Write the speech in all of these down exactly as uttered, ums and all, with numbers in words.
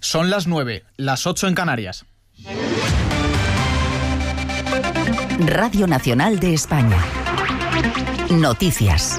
Son las nueve, las ocho en Canarias. Radio Nacional de España. Noticias.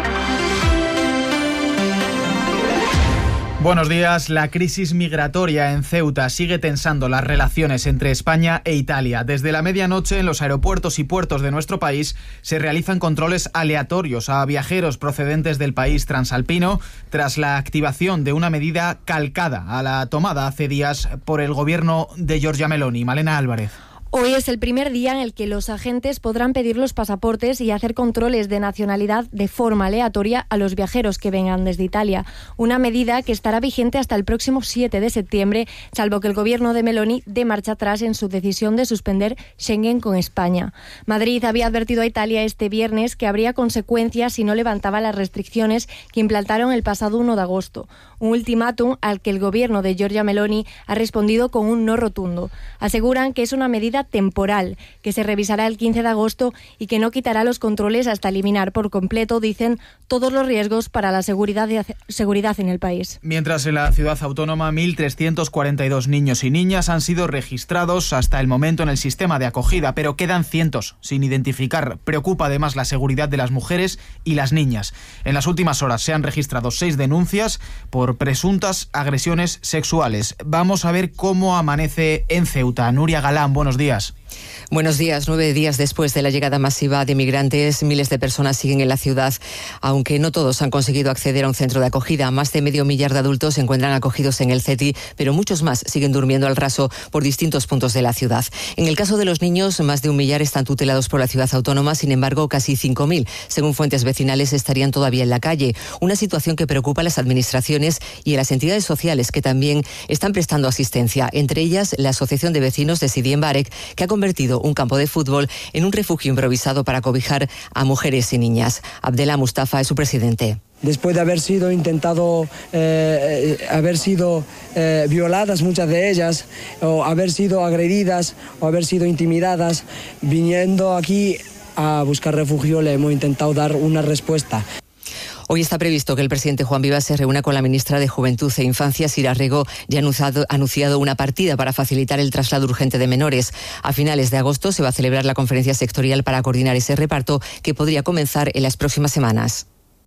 Buenos días. La crisis migratoria en Ceuta sigue tensando las relaciones entre España e Italia. Desde la medianoche en los aeropuertos y puertos de nuestro país se realizan controles aleatorios a viajeros procedentes del país transalpino tras la activación de una medida calcada a la tomada hace días por el gobierno de Giorgia Meloni. Malena Álvarez. Hoy es el primer día en el que los agentes podrán pedir los pasaportes y hacer controles de nacionalidad de forma aleatoria a los viajeros que vengan desde Italia. Una medida que estará vigente hasta el próximo siete de septiembre, salvo que el gobierno de Meloni dé marcha atrás en su decisión de suspender Schengen con España. Madrid había advertido a Italia este viernes que habría consecuencias si no levantaba las restricciones que implantaron el pasado uno de agosto. Un ultimátum al que el gobierno de Giorgia Meloni ha respondido con un no rotundo. Aseguran que es una medida temporal, que se revisará el quince de agosto y que no quitará los controles hasta eliminar por completo, dicen, todos los riesgos para la seguridad, de, seguridad en el país. Mientras en la ciudad autónoma mil trescientos cuarenta y dos niños y niñas han sido registrados hasta el momento en el sistema de acogida, pero quedan cientos sin identificar. Preocupa además la seguridad de las mujeres y las niñas. En las últimas horas se han registrado seis denuncias por presuntas agresiones sexuales. Vamos a ver cómo amanece en Ceuta. Nuria Galán, buenos días. Buenos días. Nueve días después de la llegada masiva de migrantes, miles de personas siguen en la ciudad, aunque no todos han conseguido acceder a un centro de acogida. Más de medio millar de adultos se encuentran acogidos en el CETI, pero muchos más siguen durmiendo al raso por distintos puntos de la ciudad. En el caso de los niños, más de un millar están tutelados por la ciudad autónoma, sin embargo, casi cinco mil, según fuentes vecinales, estarían todavía en la calle. Una situación que preocupa a las administraciones y a las entidades sociales que también están prestando asistencia, entre ellas la Asociación de Vecinos de Sidi Mbarek, que ha convertido un campo de fútbol en un refugio improvisado para cobijar a mujeres y niñas. Abdellah Mustafa es su presidente. Después de haber sido intentado, eh, haber sido eh, violadas muchas de ellas, o haber sido agredidas, o haber sido intimidadas, viniendo aquí a buscar refugio le hemos intentado dar una respuesta. Hoy está previsto que el presidente Juan Vivas se reúna con la ministra de Juventud e Infancia, Sira Rego, y ha anunciado, anunciado una partida para facilitar el traslado urgente de menores. A finales de agosto se va a celebrar la conferencia sectorial para coordinar ese reparto, que podría comenzar en las próximas semanas.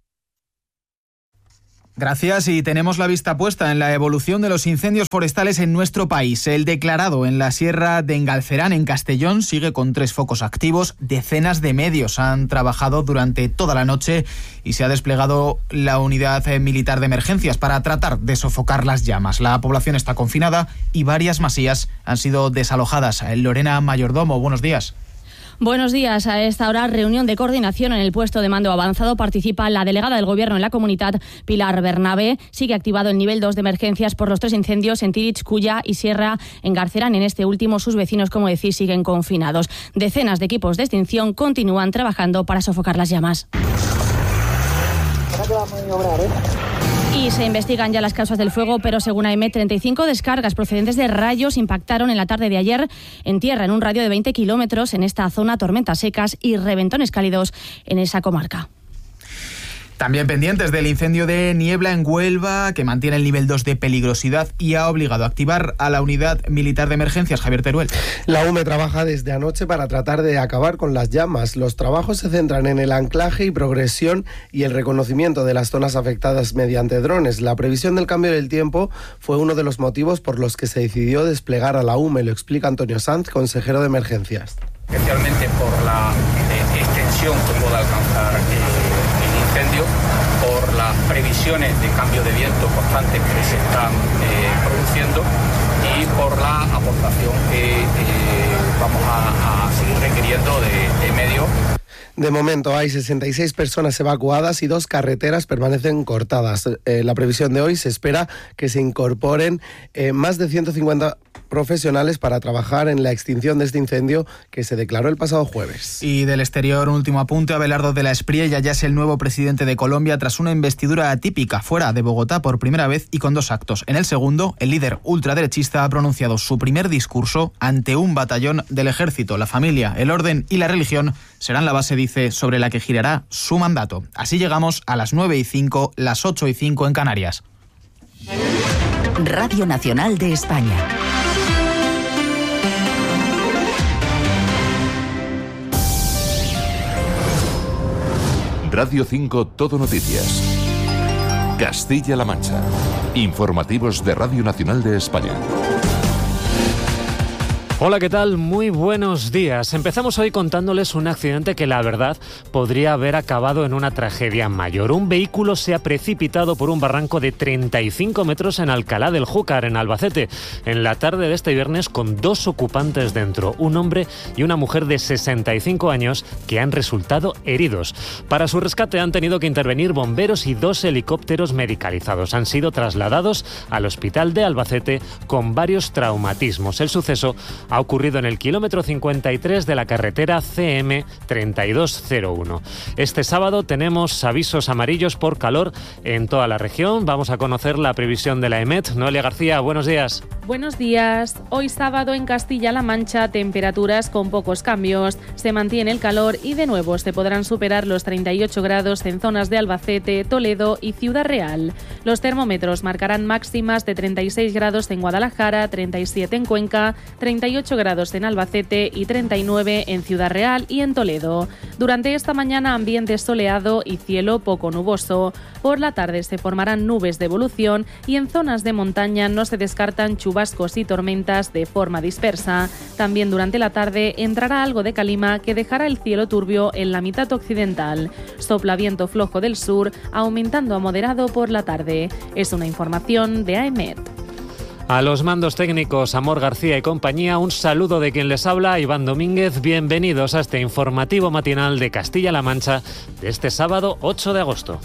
Gracias, y tenemos la vista puesta en la evolución de los incendios forestales en nuestro país. El declarado en la Sierra de Engalcerán, en Castellón, sigue con tres focos activos. Decenas de medios han trabajado durante toda la noche y se ha desplegado la unidad militar de emergencias para tratar de sofocar las llamas. La población está confinada y varias masías han sido desalojadas. Lorena Mayordomo, buenos días. Buenos días. A esta hora, reunión de coordinación en el puesto de mando avanzado. Participa la delegada del Gobierno en la comunidad, Pilar Bernabé. Sigue activado el nivel dos de emergencias por los tres incendios en Tirich, Culla y Sierra Engarcerán. En este último, sus vecinos, como decís, siguen confinados. Decenas de equipos de extinción continúan trabajando para sofocar las llamas. Y se investigan ya las causas del fuego, pero según A E M E, treinta y cinco descargas procedentes de rayos impactaron en la tarde de ayer en tierra, en un radio de veinte kilómetros en esta zona, tormentas secas y reventones cálidos en esa comarca. También pendientes del incendio de Niebla en Huelva, que mantiene el nivel dos de peligrosidad y ha obligado a activar a la unidad militar de emergencias. Javier Teruel. La U M E trabaja desde anoche para tratar de acabar con las llamas. Los trabajos se centran en el anclaje y progresión y el reconocimiento de las zonas afectadas mediante drones. La previsión del cambio del tiempo fue uno de los motivos por los que se decidió desplegar a la U M E, lo explica Antonio Sanz, consejero de emergencias. Especialmente por la eh, extensión que pueda alcanzar eh, incendio, por las previsiones de cambio de viento constantes que se están eh, produciendo y por la aportación que eh, vamos a, a seguir requiriendo de, de medios. De momento hay sesenta y seis personas evacuadas y dos carreteras permanecen cortadas. Eh, la previsión de hoy se espera que se incorporen eh, más de ciento cincuenta profesionales para trabajar en la extinción de este incendio que se declaró el pasado jueves. Y del exterior, un último apunte. Abelardo de la Espriella ya es el nuevo presidente de Colombia tras una investidura atípica fuera de Bogotá por primera vez y con dos actos. En el segundo, el líder ultraderechista ha pronunciado su primer discurso ante un batallón del ejército. La familia, el orden y la religión serán la base, dice, sobre la que girará su mandato. Así llegamos a las nueve y cinco, las ocho y cinco en Canarias. Radio Nacional de España. Radio cinco Todo Noticias. Castilla-La Mancha. Informativos de Radio Nacional de España. Hola, ¿qué tal? Muy buenos días. Empezamos hoy contándoles un accidente que la verdad podría haber acabado en una tragedia mayor. Un vehículo se ha precipitado por un barranco de treinta y cinco metros en Alcalá del Júcar, en Albacete, en la tarde de este viernes, con dos ocupantes dentro, un hombre y una mujer de sesenta y cinco años que han resultado heridos. Para su rescate han tenido que intervenir bomberos y dos helicópteros medicalizados. Han sido trasladados al hospital de Albacete con varios traumatismos. El suceso ha ocurrido en el kilómetro cincuenta y tres de la carretera C M treinta y dos cero uno. Este sábado tenemos avisos amarillos por calor en toda la región. Vamos a conocer la previsión de la EMET. Noelia García, buenos días. Buenos días. Hoy sábado en Castilla-La Mancha, temperaturas con pocos cambios. Se mantiene el calor y de nuevo se podrán superar los treinta y ocho grados en zonas de Albacete, Toledo y Ciudad Real. Los termómetros marcarán máximas de treinta y seis grados en Guadalajara, treinta y siete en Cuenca, treinta y ocho grados en Albacete y treinta y nueve en Ciudad Real y en Toledo. Durante esta mañana ambiente soleado y cielo poco nuboso. Por la tarde se formarán nubes de evolución y en zonas de montaña no se descartan chubascos y tormentas de forma dispersa. También durante la tarde entrará algo de calima que dejará el cielo turbio en la mitad occidental. Sopla viento flojo del sur, aumentando a moderado por la tarde. Es una información de AEMET. A los mandos técnicos, Amor García y compañía, un saludo de quien les habla, Iván Domínguez. Bienvenidos a este informativo matinal de Castilla-La Mancha de este sábado ocho de agosto.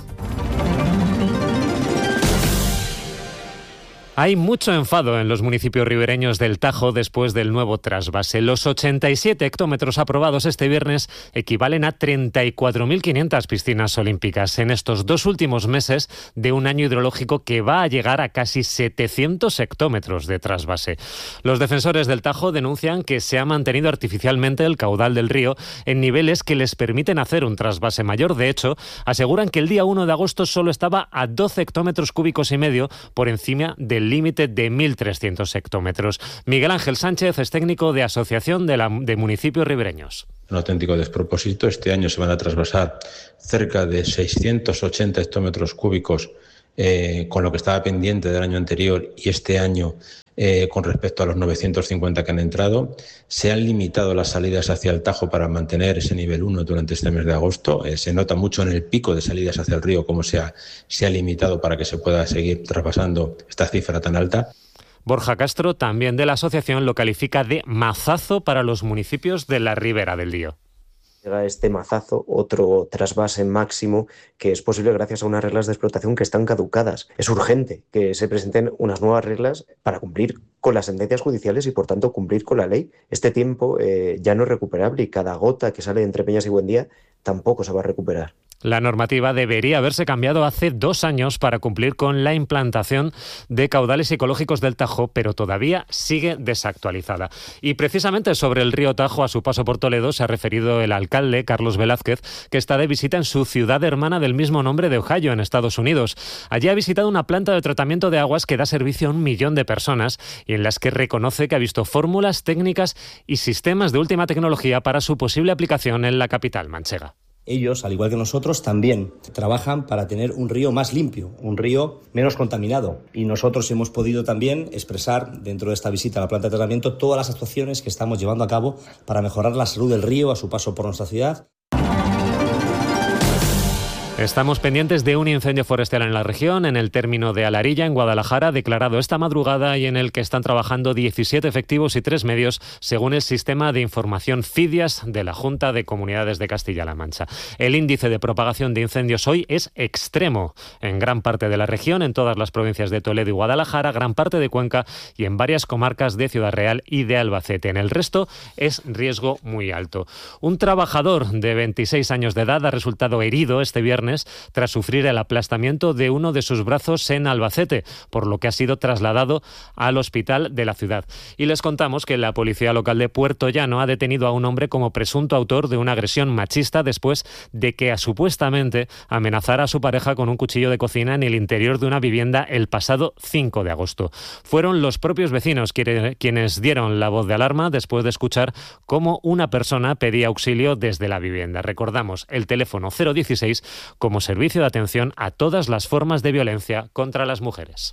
Hay mucho enfado en los municipios ribereños del Tajo después del nuevo trasvase. Los ochenta y siete hectómetros aprobados este viernes equivalen a treinta y cuatro mil quinientas piscinas olímpicas en estos dos últimos meses de un año hidrológico que va a llegar a casi setecientos hectómetros de trasvase. Los defensores del Tajo denuncian que se ha mantenido artificialmente el caudal del río en niveles que les permiten hacer un trasvase mayor. De hecho, aseguran que el día uno de agosto solo estaba a doce hectómetros cúbicos y medio por encima del límite de mil trescientos hectómetros. Miguel Ángel Sánchez es técnico de Asociación de, la, de Municipios Ribereños. Un auténtico despropósito. Este año se van a trasvasar cerca de seiscientos ochenta hectómetros cúbicos eh, con lo que estaba pendiente del año anterior y este año eh, con respecto a los novecientos cincuenta que han entrado. Se han limitado las salidas hacia el Tajo para mantener ese nivel uno durante este mes de agosto. Eh, se nota mucho en el pico de salidas hacia el río cómo se ha, se ha limitado para que se pueda seguir traspasando esta cifra tan alta. Borja Castro, también de la asociación, lo califica de mazazo para los municipios de la Ribera del Lío. Llega este mazazo, otro trasvase máximo, que es posible gracias a unas reglas de explotación que están caducadas. Es urgente que se presenten unas nuevas reglas para cumplir con las sentencias judiciales y, por tanto, cumplir con la ley. Este tiempo eh, ya no es recuperable y cada gota que sale de Entre Peñas y Buendía tampoco se va a recuperar. La normativa debería haberse cambiado hace dos años para cumplir con la implantación de caudales ecológicos del Tajo, pero todavía sigue desactualizada. Y precisamente sobre el río Tajo, a su paso por Toledo, se ha referido el alcalde, Carlos Velázquez, que está de visita en su ciudad hermana del mismo nombre de Ohio, en Estados Unidos. Allí ha visitado una planta de tratamiento de aguas que da servicio a un millón de personas y en las que reconoce que ha visto fórmulas, técnicas y sistemas de última tecnología para su posible aplicación en la capital manchega. Ellos, al igual que nosotros, también trabajan para tener un río más limpio, un río menos contaminado. Y nosotros hemos podido también expresar, dentro de esta visita a la planta de tratamiento, todas las actuaciones que estamos llevando a cabo para mejorar la salud del río a su paso por nuestra ciudad. Estamos pendientes de un incendio forestal en la región, en el término de Alarilla, en Guadalajara, declarado esta madrugada y en el que están trabajando diecisiete efectivos y tres medios, según el sistema de información FIDIAS de la Junta de Comunidades de Castilla-La Mancha. El índice de propagación de incendios hoy es extremo en gran parte de la región, en todas las provincias de Toledo y Guadalajara, gran parte de Cuenca y en varias comarcas de Ciudad Real y de Albacete. En el resto es riesgo muy alto. Un trabajador de veintiséis años de edad ha resultado herido este viernes viernes tras sufrir el aplastamiento de uno de sus brazos en Albacete, por lo que ha sido trasladado al hospital de la ciudad. Y les contamos que la policía local de Puerto Llano ha detenido a un hombre como presunto autor de una agresión machista después de que supuestamente amenazara a su pareja con un cuchillo de cocina en el interior de una vivienda el pasado cinco de agosto. Fueron los propios vecinos quienes dieron la voz de alarma después de escuchar cómo una persona pedía auxilio desde la vivienda. Recordamos el teléfono cero dieciséis como servicio de atención a todas las formas de violencia contra las mujeres.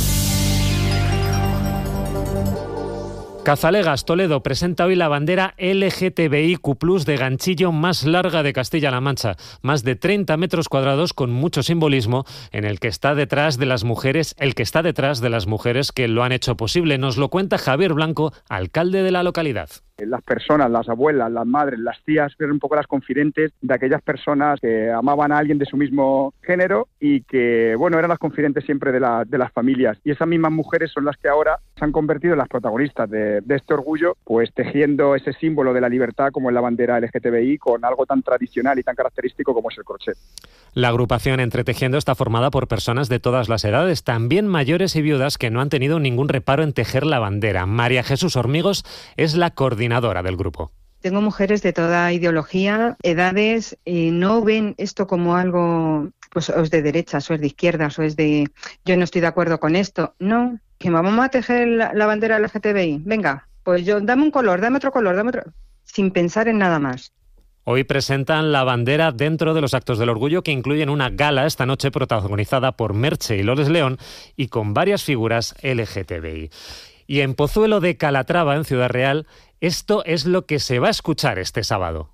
Cazalegas, Toledo, presenta hoy la bandera L G T B I Q plus de ganchillo más larga de Castilla-La Mancha. Más de treinta metros cuadrados con mucho simbolismo en el que está detrás de las mujeres, el que está detrás de las mujeres que lo han hecho posible. Nos lo cuenta Javier Blanco, alcalde de la localidad. Las personas, las abuelas, las madres, las tías, eran un poco las confidentes de aquellas personas que amaban a alguien de su mismo género y que, bueno, eran las confidentes siempre de, la, de las familias. Y esas mismas mujeres son las que ahora se han convertido en las protagonistas de, de este orgullo, pues tejiendo ese símbolo de la libertad como es la bandera L G T B I con algo tan tradicional y tan característico como es el crochet. La agrupación Entretejiendo está formada por personas de todas las edades, también mayores y viudas que no han tenido ningún reparo en tejer la bandera. María Jesús Hormigos es la coordinadora del grupo. Tengo mujeres de toda ideología, edades, y no ven esto como algo, pues o es de derechas, o es de izquierdas, o es de yo no estoy de acuerdo con esto. No, que vamos a tejer la, la bandera L G T B I. Venga, pues yo, dame un color, dame otro color, dame otro, sin pensar en nada más. Hoy presentan la bandera dentro de los actos del orgullo que incluyen una gala esta noche protagonizada por Merche y Loles León y con varias figuras L G T B I. Y en Pozuelo de Calatrava, en Ciudad Real, esto es lo que se va a escuchar este sábado.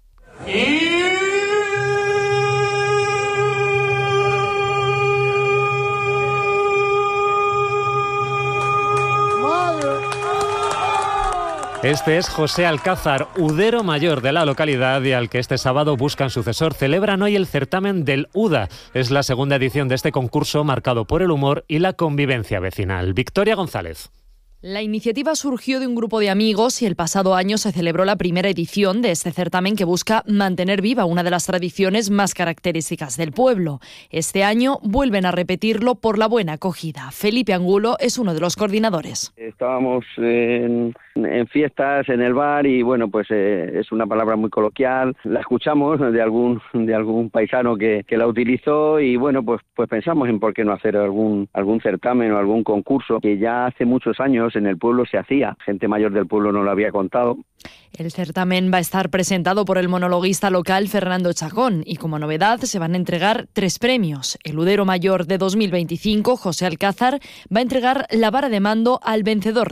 Este es José Alcázar, udero mayor de la localidad y al que este sábado buscan sucesor. Celebran hoy el certamen del U D A. Es la segunda edición de este concurso marcado por el humor y la convivencia vecinal. Victoria González. La iniciativa surgió de un grupo de amigos y el pasado año se celebró la primera edición de este certamen que busca mantener viva una de las tradiciones más características del pueblo. Este año vuelven a repetirlo por la buena acogida. Felipe Angulo es uno de los coordinadores. Estábamos en, en fiestas, en el bar y bueno, pues eh, es una palabra muy coloquial. La escuchamos de algún de algún paisano que, que la utilizó y bueno, pues pues pensamos en por qué no hacer algún algún certamen o algún concurso que ya hace muchos años en el pueblo se hacía. Gente mayor del pueblo no lo había contado. El certamen va a estar presentado por el monologuista local Fernando Chacón y como novedad se van a entregar tres premios. El udero mayor de dos mil veinticinco, José Alcázar, va a entregar la vara de mando al vencedor